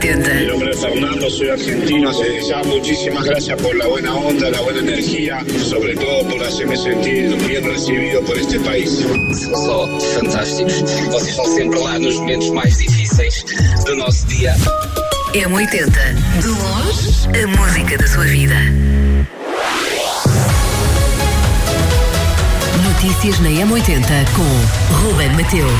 M80. Mi nombre es Fernando, soy argentino. Ya muchísimas gracias por la buena onda, la buena energía, sobre todo por hacerme sentir bien recibido por este país. São só fantásticos. Vocês estão sempre lá nos momentos mais difíceis do nosso dia. M80. De longe, a música da sua vida. Notícias na M80 com Ruben Mateus.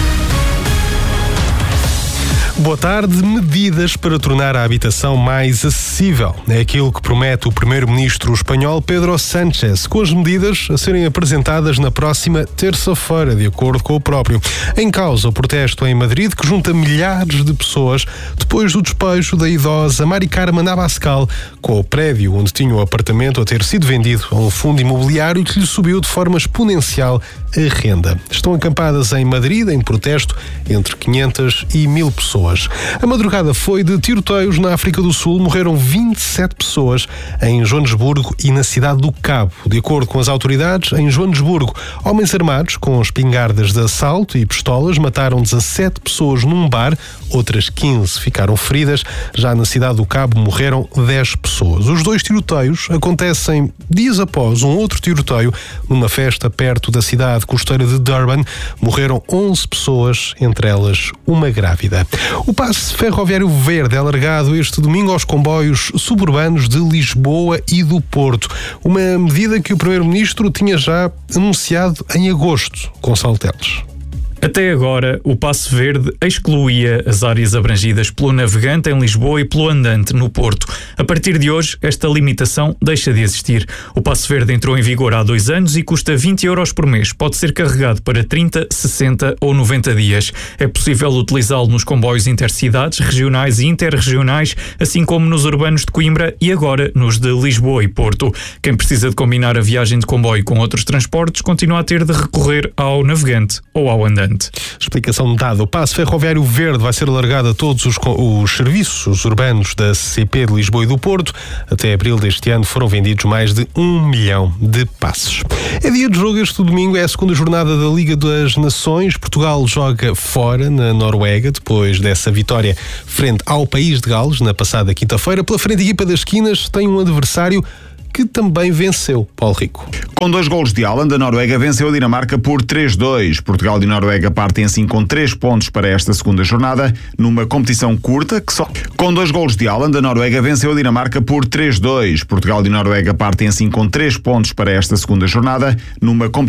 Boa tarde. Medidas para tornar a habitação mais acessível. É aquilo que promete o primeiro-ministro espanhol Pedro Sánchez, com as medidas a serem apresentadas na próxima terça-feira, de acordo com o próprio. Em causa, o protesto em Madrid, que junta milhares de pessoas depois do despejo da idosa Mari Carmen Abascal, com o prédio onde tinha o apartamento a ter sido vendido a um fundo imobiliário que lhe subiu de forma exponencial a renda. Estão acampadas em Madrid, em protesto, entre 500 e 1000 pessoas. A madrugada foi de tiroteios na África do Sul. Morreram 27 pessoas em Joanesburgo e na cidade do Cabo. De acordo com as autoridades, em Joanesburgo, homens armados com espingardas de assalto e pistolas mataram 17 pessoas num bar, outras 15 ficaram feridas. Já na cidade do Cabo morreram 10 pessoas. Os dois tiroteios acontecem dias após um outro tiroteio numa festa perto da cidade costeira de Durban. Morreram 11 pessoas, entre elas uma grávida. O passe ferroviário verde é alargado este domingo aos comboios suburbanos de Lisboa e do Porto. Uma medida que o primeiro-ministro tinha já anunciado em agosto, com Salteles. Até agora, o passe verde excluía as áreas abrangidas pelo navegante em Lisboa e pelo andante no Porto. A partir de hoje, esta limitação deixa de existir. O passe verde entrou em vigor há 2 anos e custa 20 euros por mês. Pode ser carregado para 30, 60 ou 90 dias. É possível utilizá-lo nos comboios intercidades, regionais e interregionais, assim como nos urbanos de Coimbra e agora nos de Lisboa e Porto. Quem precisa de combinar a viagem de comboio com outros transportes continua a ter de recorrer ao navegante ou ao andante. Explicação dada. O passe ferroviário verde vai ser alargado a todos os serviços urbanos da CP de Lisboa e do Porto. Até abril deste ano foram vendidos mais de 1 milhão de passes. É dia de jogo este domingo, é a segunda jornada da Liga das Nações. Portugal joga fora, na Noruega, depois dessa vitória frente ao país de Gales, na passada quinta-feira. Pela frente, a equipa das esquinas tem um adversário que também venceu, Paulo Rico. Com 2 golos de Haaland, a Noruega venceu a Dinamarca por 3-2. Portugal e Noruega partem assim com 3 pontos para esta segunda jornada, numa competição curta que só... Com 2 golos de Haaland, a Noruega venceu a Dinamarca por 3-2. Portugal e Noruega partem assim com 3 pontos para esta segunda jornada, numa competição